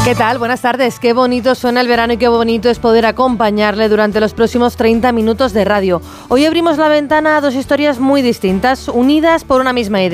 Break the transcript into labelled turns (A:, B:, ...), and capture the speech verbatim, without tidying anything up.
A: ¿Qué tal? Buenas tardes. Qué bonito suena el verano y qué bonito es poder acompañarle durante los próximos treinta minutos de radio. Hoy abrimos la ventana a dos historias muy distintas, unidas por una misma idea.